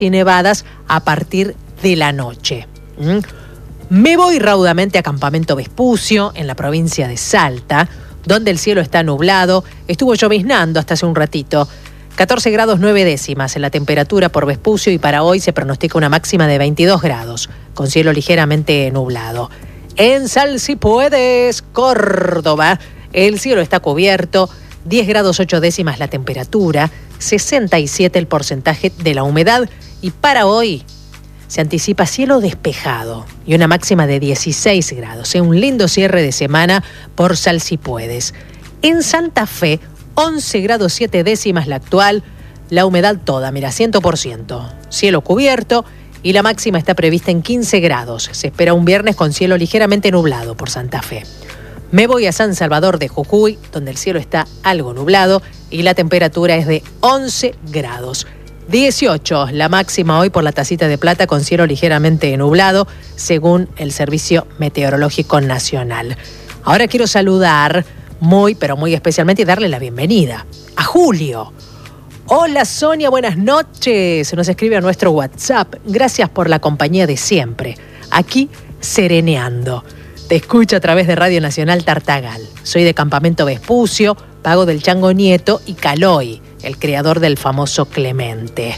y nevadas a partir de la noche. Me voy raudamente a Campamento Vespucio, en la provincia de Salta, donde el cielo está nublado. Estuvo lloviznando hasta hace un ratito. 14 grados 9 décimas en la temperatura por Vespucio y para hoy se pronostica una máxima de 22 grados, con cielo ligeramente nublado. En Sal Si Puedes, Córdoba, el cielo está cubierto, 10 grados 8 décimas la temperatura, 67 el porcentaje de la humedad y para hoy se anticipa cielo despejado y una máxima de 16 grados. Un lindo cierre de semana por Sal Si Puedes. En Santa Fe, 11 grados 7 décimas la actual, la humedad toda, mira, 100%. Cielo cubierto y la máxima está prevista en 15 grados. Se espera un viernes con cielo ligeramente nublado por Santa Fe. Me voy a San Salvador de Jujuy, donde el cielo está algo nublado y la temperatura es de 11 grados. 18 la máxima hoy por la Tacita de Plata con cielo ligeramente nublado, según el Servicio Meteorológico Nacional. Ahora quiero saludar muy, pero muy especialmente y darle la bienvenida a Julio. Hola Sonia, buenas noches. Nos escribe a nuestro WhatsApp. Gracias por la compañía de siempre. Aquí sereneando. Te escucho a través de Radio Nacional Tartagal. Soy de Campamento Vespucio, pago del Chango Nieto y Caloi, el creador del famoso Clemente.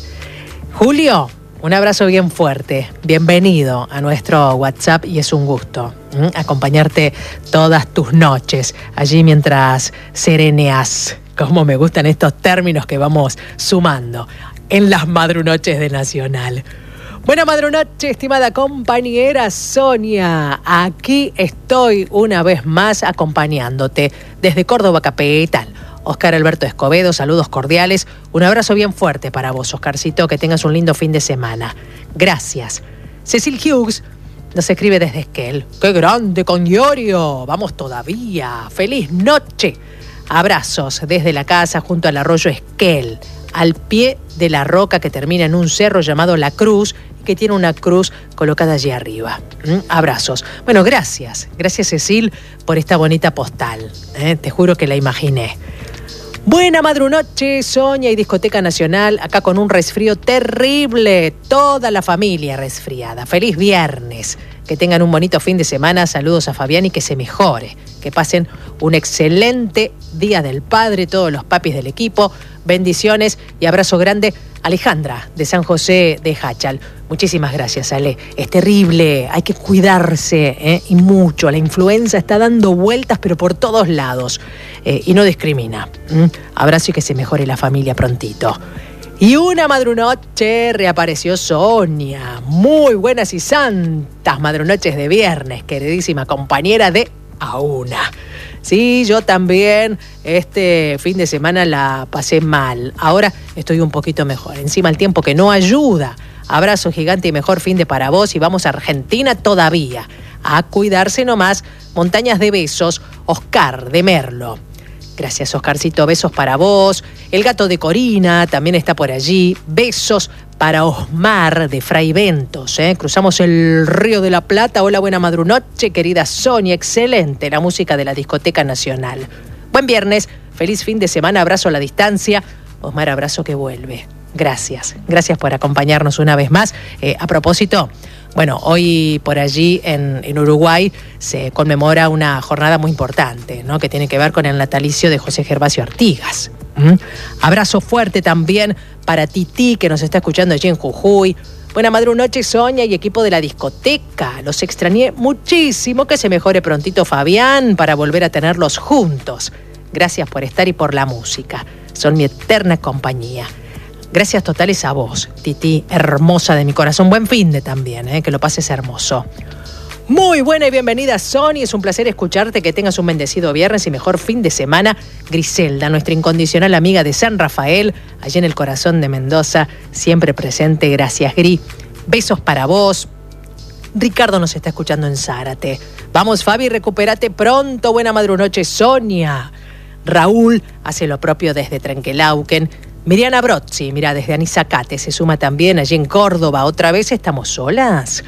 Julio, un abrazo bien fuerte. Bienvenido a nuestro WhatsApp y es un gusto acompañarte todas tus noches allí mientras sereneas. Como me gustan estos términos que vamos sumando en las madrunoches de Nacional. Buena madrunoche, estimada compañera Sonia. Aquí estoy una vez más acompañándote desde Córdoba capital. Oscar Alberto Escobedo, saludos cordiales. Un abrazo bien fuerte para vos, Oscarcito. Que tengas un lindo fin de semana. Gracias. Cecil Hughes nos escribe desde Esquel. ¡Qué grande, Conyorio! Vamos todavía. ¡Feliz noche! Abrazos desde la casa junto al arroyo Esquel, al pie de la roca que termina en un cerro llamado La Cruz, que tiene una cruz colocada allí arriba. Abrazos. Bueno, gracias. Gracias, Cecil, por esta bonita postal. Te juro que la imaginé. Buena madrunoche, Sonia y Discoteca Nacional, acá con un resfrío terrible. Toda la familia resfriada. Feliz viernes. Que tengan un bonito fin de semana. Saludos a Fabián y que se mejore. Que pasen un excelente Día del Padre, todos los papis del equipo. Bendiciones y abrazo grande. Alejandra, de San José de Jáchal. Muchísimas gracias, Ale. Es terrible, hay que cuidarse, y mucho. La influenza está dando vueltas, pero por todos lados. Y no discrimina. Abrazo y que se mejore la familia prontito. Y una madrunoche reapareció Sonia. Muy buenas y santas madrunoches de viernes, queridísima compañera de Auna. Sí, yo también este fin de semana la pasé mal. Ahora estoy un poquito mejor. Encima el tiempo que no ayuda. Abrazo gigante y mejor fin de para vos. Y vamos a Argentina todavía. A cuidarse nomás. Montañas de besos. Oscar de Merlo. Gracias, Oscarcito. Besos para vos. El gato de Corina también está por allí. Besos para Osmar de Fray Ventos. Cruzamos el Río de la Plata. Hola, buena madrunoche, querida Sonia. Excelente la música de la Discoteca Nacional. Buen viernes. Feliz fin de semana. Abrazo a la distancia. Osmar, abrazo que vuelve. Gracias. Gracias por acompañarnos una vez más. A propósito, bueno, hoy por allí en Uruguay se conmemora una jornada muy importante, ¿no? Que tiene que ver con el natalicio de José Gervasio Artigas. Abrazo fuerte también para Titi, que nos está escuchando allí en Jujuy. Buena madrunoche, Sonia y equipo de la discoteca. Los extrañé muchísimo. Que se mejore prontito Fabián para volver a tenerlos juntos. Gracias por estar y por la música. Son mi eterna compañía. Gracias totales a vos, Titi, hermosa de mi corazón. Buen fin de también, que lo pases hermoso. Muy buena y bienvenida, Sonia. Es un placer escucharte. Que tengas un bendecido viernes y mejor fin de semana. Griselda, nuestra incondicional amiga de San Rafael, allí en el corazón de Mendoza, siempre presente. Gracias, Gri. Besos para vos. Ricardo nos está escuchando en Zárate. Vamos, Fabi, recupérate pronto. Buena madrunoche, Sonia. Raúl hace lo propio desde Trenquelauquen. Miriana Brozzi, mira, desde Anizacate, se suma también allí en Córdoba. ¿Otra vez estamos solas?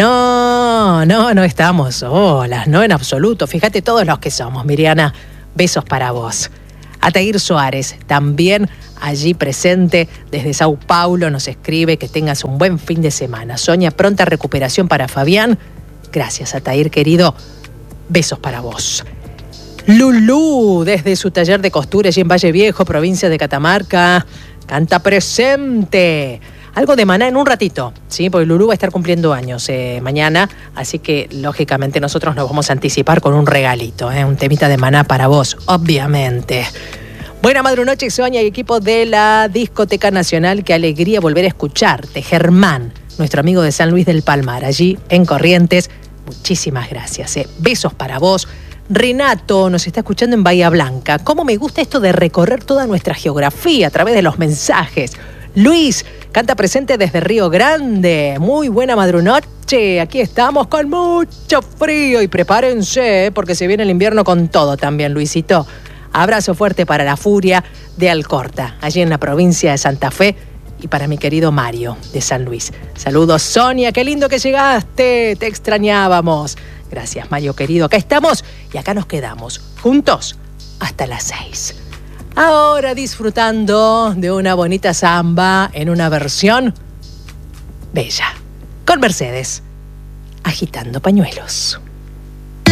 No estamos solas, no en absoluto. Fíjate todos los que somos, Miriana. Besos para vos. Atair Suárez, también allí presente desde Sao Paulo, nos escribe que tengas un buen fin de semana. Sonia, pronta recuperación para Fabián. Gracias, Atair, querido. Besos para vos. Lulú, desde su taller de costura allí en Valle Viejo, provincia de Catamarca, canta presente. Algo de Maná en un ratito, ¿sí? Porque Lulú va a estar cumpliendo años mañana, así que lógicamente nosotros nos vamos a anticipar con un regalito, un temita de Maná para vos, obviamente. Buena madrunoche, Sonia y equipo de la Discoteca Nacional. Qué alegría volver a escucharte. Germán, nuestro amigo de San Luis del Palmar, allí en Corrientes. Muchísimas gracias. Besos para vos. Renato nos está escuchando en Bahía Blanca. ¿Cómo me gusta esto de recorrer toda nuestra geografía a través de los mensajes? Luis canta presente desde Río Grande. Muy buena madrunoche. Aquí estamos con mucho frío y prepárense porque se viene el invierno con todo también, Luisito. Abrazo fuerte para la Furia de Alcorta, allí en la provincia de Santa Fe, y para mi querido Mario de San Luis. Saludos, Sonia, qué lindo que llegaste, te extrañábamos. Gracias, Mario querido, acá estamos y acá nos quedamos, juntos, hasta las 6. Ahora disfrutando de una bonita samba en una versión bella, con Mercedes, agitando pañuelos.